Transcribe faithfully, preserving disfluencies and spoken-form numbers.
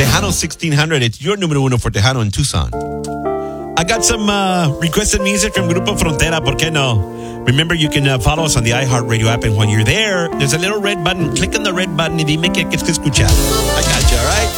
Tejano sixteen hundred. It's your numero uno for Tejano in Tucson. I got some uh, requested music from Grupo Frontera. ¿Por qué no? Remember, you can uh, follow us on the iHeartRadio app. And when you're there, there's a little red button. Click on the red button y dime qué quieres escuchar. I got you, all right?